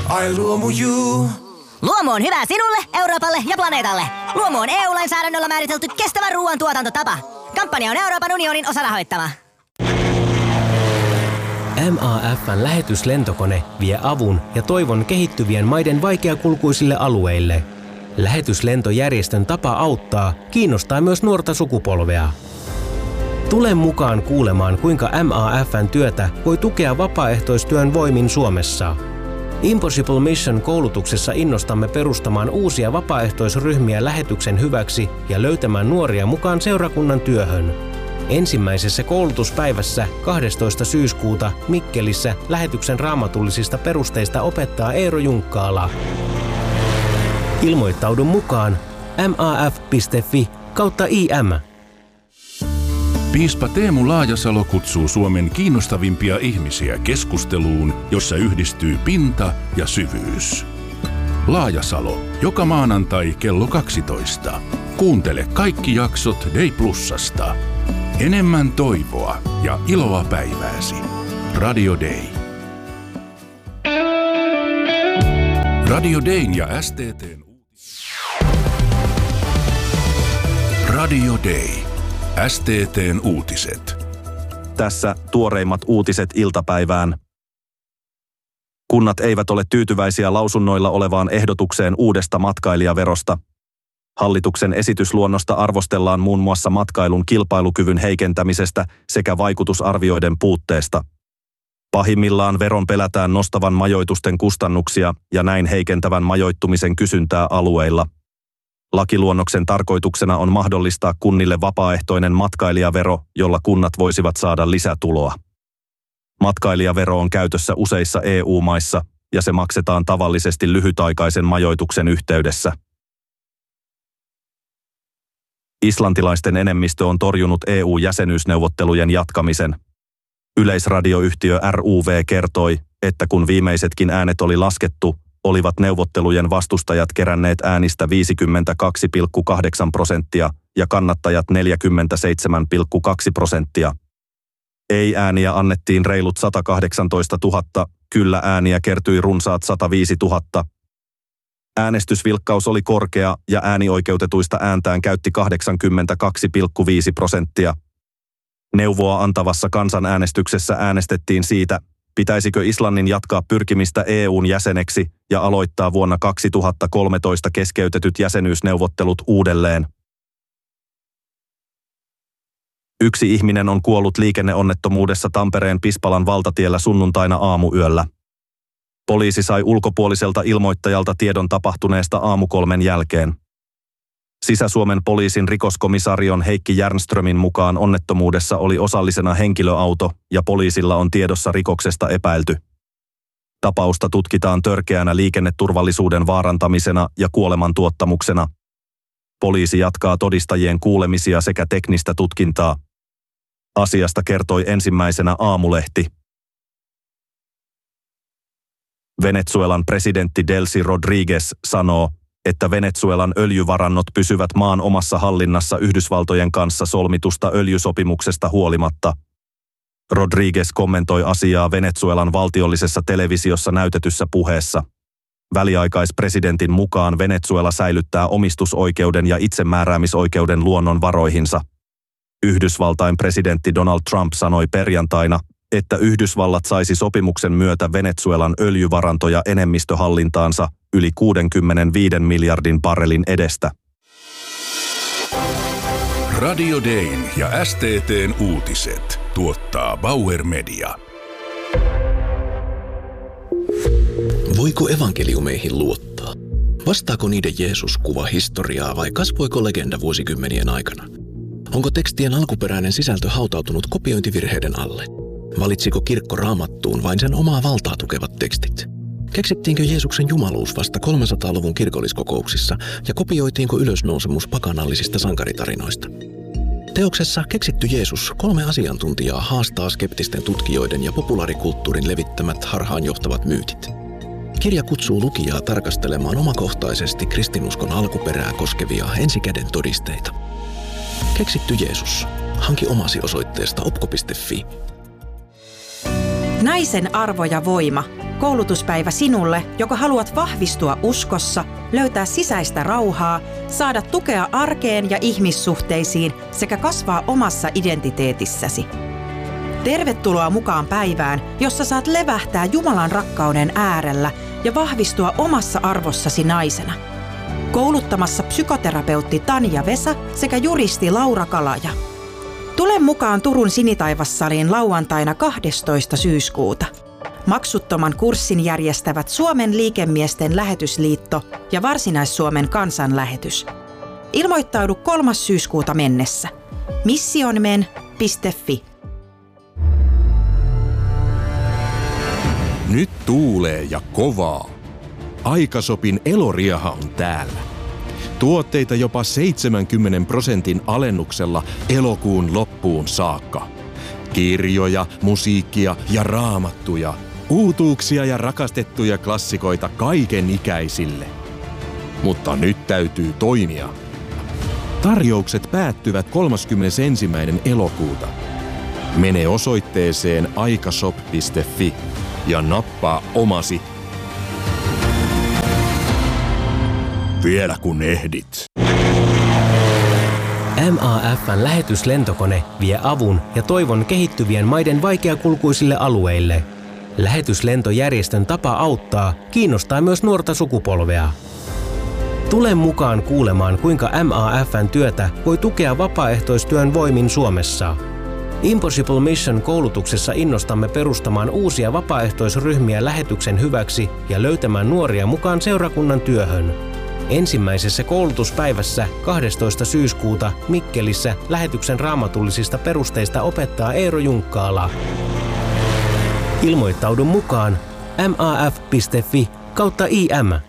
Ai Luomu. Luomu on hyvä sinulle, Euroopalle ja planeetalle. Luomu on EU-lainsäädännöllä määritelty kestävä ruoantuotantotapa. Kampanja on Euroopan unionin osarahoittama. MAF:n lähetyslentokone vie avun ja toivon kehittyvien maiden vaikeakulkuisille alueille. Lähetyslentojärjestön tapa auttaa kiinnostaa myös nuorta sukupolvea. Tule mukaan kuulemaan, kuinka MAF:n työtä voi tukea vapaaehtoistyön voimin Suomessa. Impossible Mission-koulutuksessa innostamme perustamaan uusia vapaaehtoisryhmiä lähetyksen hyväksi ja löytämään nuoria mukaan seurakunnan työhön. Ensimmäisessä koulutuspäivässä 12. syyskuuta Mikkelissä lähetyksen raamatullisista perusteista opettaa Eero Junkkaala. Ilmoittaudu mukaan maf.fi/im. Piispa Teemu Laajasalo kutsuu Suomen kiinnostavimpia ihmisiä keskusteluun, jossa yhdistyy pinta ja syvyys. Laajasalo, joka maanantai kello 12. Kuuntele kaikki jaksot Day Plusasta. Enemmän toivoa ja iloa päivääsi. Radio Day. Radio Dayn ja STT:n Radio Day. STT:n uutiset. Tässä tuoreimmat uutiset iltapäivään. Kunnat eivät ole tyytyväisiä lausunnoilla olevaan ehdotukseen uudesta matkailijaverosta. Hallituksen esitysluonnosta arvostellaan muun muassa matkailun kilpailukyvyn heikentämisestä sekä vaikutusarvioiden puutteesta. Pahimmillaan veron pelätään nostavan majoitusten kustannuksia ja näin heikentävän majoittumisen kysyntää alueilla. Lakiluonnoksen tarkoituksena on mahdollistaa kunnille vapaaehtoinen matkailijavero, jolla kunnat voisivat saada lisätuloa. Matkailijavero on käytössä useissa EU-maissa ja se maksetaan tavallisesti lyhytaikaisen majoituksen yhteydessä. Islantilaisten enemmistö on torjunut EU-jäsenyysneuvottelujen jatkamisen. Yleisradioyhtiö RUV kertoi, että kun viimeisetkin äänet oli laskettu, olivat neuvottelujen vastustajat keränneet äänistä 52,8% ja kannattajat 47,2%. Ei-ääniä annettiin reilut 118 000, kyllä-ääniä kertyi runsaat 105 000. Äänestysvilkkaus oli korkea ja äänioikeutetuista ääntään käytti 82,5%. Neuvoa antavassa kansanäänestyksessä äänestettiin siitä, pitäisikö Islannin jatkaa pyrkimistä EU:n jäseneksi ja aloittaa vuonna 2013 keskeytetyt jäsenyysneuvottelut uudelleen. Yksi ihminen on kuollut liikenneonnettomuudessa Tampereen Pispalan valtatiellä sunnuntaina aamuyöllä. Poliisi sai ulkopuoliselta ilmoittajalta tiedon tapahtuneesta 3:00 jälkeen. Sisä-Suomen poliisin rikoskomisarion Heikki Järnströmin mukaan onnettomuudessa oli osallisena henkilöauto ja poliisilla on tiedossa rikoksesta epäilty. Tapausta tutkitaan törkeänä liikenneturvallisuuden vaarantamisena ja kuolemantuottamuksena. Poliisi jatkaa todistajien kuulemisia sekä teknistä tutkintaa. Asiasta kertoi ensimmäisenä Aamulehti. Venezuelan presidentti Delcy Rodríguez sanoo, että Venezuelan öljyvarannot pysyvät maan omassa hallinnassa Yhdysvaltojen kanssa solmitusta öljysopimuksesta huolimatta. Rodríguez kommentoi asiaa Venezuelan valtiollisessa televisiossa näytetyssä puheessa. Väliaikaispresidentin mukaan Venezuela säilyttää omistusoikeuden ja itsemääräämisoikeuden luonnonvaroihinsa. Yhdysvaltain presidentti Donald Trump sanoi perjantaina, että Yhdysvallat saisi sopimuksen myötä Venezuelan öljyvarantoja enemmistöhallintaansa yli 65 miljardin barrelin edestä. Radio Dayn ja STT:n uutiset tuottaa Bauer Media. Voiko evankeliumeihin luottaa? Vastaako niiden Jeesus kuva historiaa vai kasvoiko legenda vuosikymmenien aikana? Onko tekstien alkuperäinen sisältö hautautunut kopiointivirheiden alle? Valitsiko kirkko Raamattuun vain sen omaa valtaa tukevat tekstit? Keksittiinkö Jeesuksen jumaluus vasta 300-luvun kirkolliskokouksissa ja kopioitiinko ylösnousemus pakanallisista sankaritarinoista? Teoksessa Keksitty Jeesus 3 asiantuntijaa haastaa skeptisten tutkijoiden ja populaarikulttuurin levittämät harhaanjohtavat myytit. Kirja kutsuu lukijaa tarkastelemaan omakohtaisesti kristinuskon alkuperää koskevia ensikäden todisteita. Keksitty Jeesus. Hanki omasi osoitteesta opko.fi. Naisen arvo ja voima. Koulutuspäivä sinulle, joka haluat vahvistua uskossa, löytää sisäistä rauhaa, saada tukea arkeen ja ihmissuhteisiin sekä kasvaa omassa identiteetissäsi. Tervetuloa mukaan päivään, jossa saat levähtää Jumalan rakkauden äärellä ja vahvistua omassa arvossasi naisena. Kouluttamassa psykoterapeutti Tanja Vesa sekä juristi Laura Kalaja. Tule mukaan Turun Sinitaivassaliin lauantaina 12. syyskuuta. Maksuttoman kurssin järjestävät Suomen liikemiesten lähetysliitto ja Varsinais-Suomen kansanlähetys. Ilmoittaudu 3. syyskuuta mennessä. missionmen.fi. Nyt tuulee ja kovaa. Aikasopin elorieha on täällä. Tuotteita jopa 70% alennuksella elokuun loppuun saakka. Kirjoja, musiikkia ja raamattuja. Uutuuksia ja rakastettuja klassikoita kaiken ikäisille. Mutta nyt täytyy toimia. Tarjoukset päättyvät 31. elokuuta. Mene osoitteeseen aikashop.fi ja nappaa omasi. Vielä kun ehdit. MAF:n lähetyslentokone vie avun ja toivon kehittyvien maiden vaikeakulkuisille alueille. Lähetyslentojärjestön tapa auttaa kiinnostaa myös nuorta sukupolvea. Tule mukaan kuulemaan, kuinka MAF:n työtä voi tukea vapaaehtoistyön voimin Suomessa. Impossible Mission-koulutuksessa innostamme perustamaan uusia vapaaehtoisryhmiä lähetyksen hyväksi ja löytämään nuoria mukaan seurakunnan työhön. Ensimmäisessä koulutuspäivässä 12. syyskuuta Mikkelissä lähetyksen raamatullisista perusteista opettaa Eero Junkkaala. Ilmoittaudu mukaan maf.fi/im.